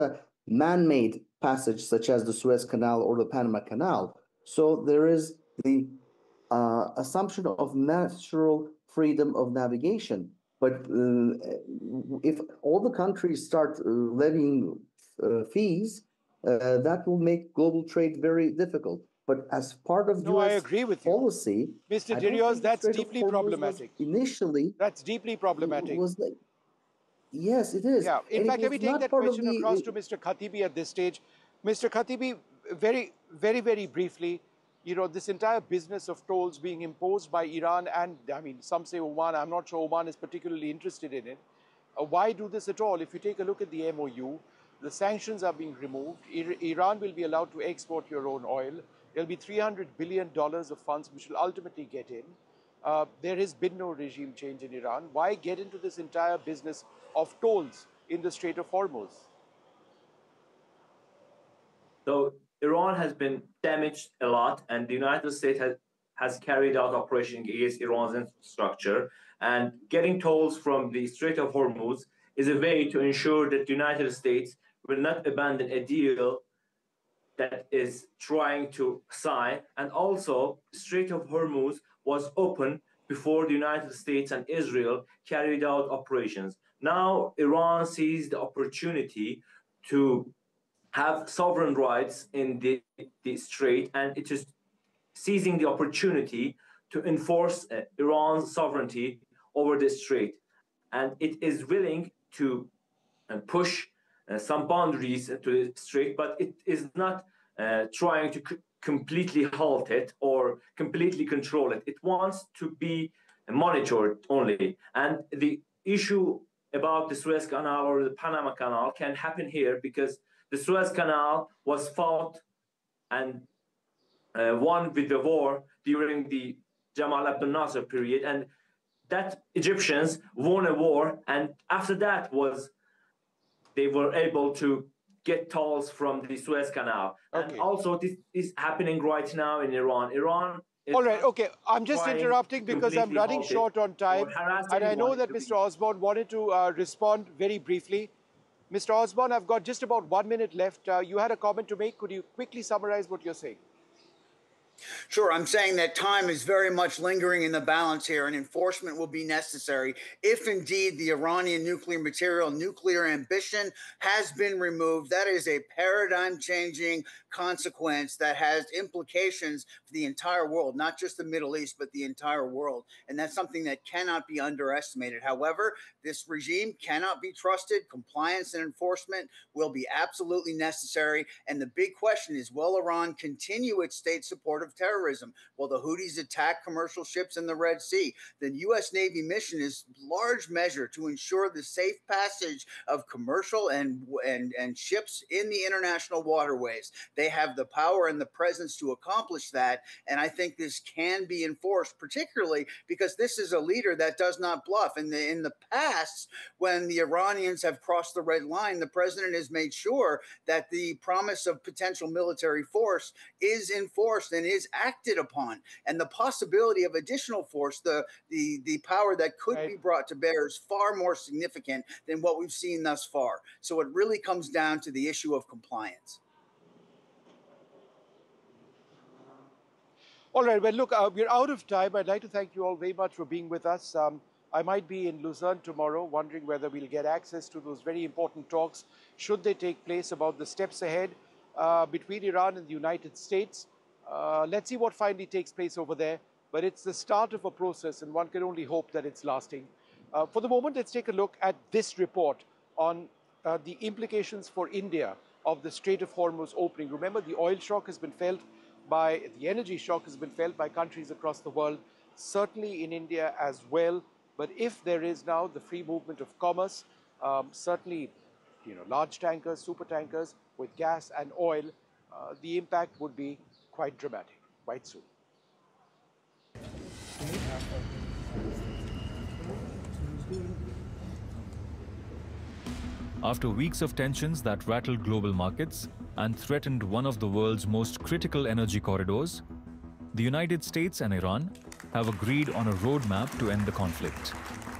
a man-made passage such as the Suez Canal or the Panama Canal. So there is the assumption of natural freedom of navigation. But if all the countries start levying fees, that will make global trade very difficult. But as part of No, I US agree with policy, you. Mr. Dirios, that's deeply problematic. Initially, that's deeply problematic. Yes, it is. Yeah. In fact, let me take that question across to Mr. Khatibi at this stage. Mr. Khatibi, very briefly, you know, this entire business of tolls being imposed by Iran and, I mean, some say Oman, I'm not sure Oman is particularly interested in it. Why do this at all? If you take a look at the MOU, the sanctions are being removed. Iran will be allowed to export your own oil. There'll be $300 billion of funds which will ultimately get in. There has been no regime change in Iran. Why get into this entire business of tolls in the Strait of Hormuz? So Iran has been damaged a lot, and the United States has carried out operations against Iran's infrastructure. And getting tolls from the Strait of Hormuz is a way to ensure that the United States will not abandon a deal that is trying to sign. And also, the Strait of Hormuz was open before the United States and Israel carried out operations. Now, Iran sees the opportunity to have sovereign rights in the strait, and it is seizing the opportunity to enforce Iran's sovereignty over the strait. And it is willing to push some boundaries to the strait, but it is not trying to completely halt it or completely control it. It wants to be monitored only. And the issue about the Suez Canal or the Panama Canal can happen here because the Suez Canal was fought and won with the war during the Jamal Abdel Nasser period, and that Egyptians won a war, and after that they were able to get tolls from the Suez Canal. Okay. And also this is happening right now in Iran. All right, okay. I'm just interrupting because I'm running short on time. And I know that Mr. Osborne wanted to respond very briefly. Mr. Osborne, I've got just about 1 minute left. You had a comment to make. Could you quickly summarize what you're saying? Sure. I'm saying that time is very much lingering in the balance here, and enforcement will be necessary if indeed the Iranian nuclear material, nuclear ambition has been removed. That is a paradigm-changing consequence that has implications for the entire world, not just the Middle East, but the entire world. And that's something that cannot be underestimated. However, this regime cannot be trusted. Compliance and enforcement will be absolutely necessary. And the big question is, will Iran continue its state support of terrorism? Will the Houthis attack commercial ships in the Red Sea? The U.S. Navy mission is large measure to ensure the safe passage of commercial and ships in the international waterways. They have the power and the presence to accomplish that. And I think this can be enforced, particularly because this is a leader that does not bluff. In the past, when the Iranians have crossed the red line, the president has made sure that the promise of potential military force is enforced and is acted upon. And the possibility of additional force, the power that could be brought to bear is far more significant than what we've seen thus far. So it really comes down to the issue of compliance. All right, well, look, we're out of time. I'd like to thank you all very much for being with us. I might be in Lausanne tomorrow, wondering whether we'll get access to those very important talks, should they take place, about the steps ahead between Iran and the United States. Let's see what finally takes place over there. But it's the start of a process, and one can only hope that it's lasting. For the moment, let's take a look at this report on the implications for India of the Strait of Hormuz opening. Remember, the oil shock has been felt the energy shock has been felt by countries across the world, certainly in India as well. But if there is now the free movement of commerce, certainly, large tankers, super tankers with gas and oil, the impact would be quite dramatic, quite soon. After weeks of tensions that rattled global markets and threatened one of the world's most critical energy corridors, the United States and Iran have agreed on a roadmap to end the conflict.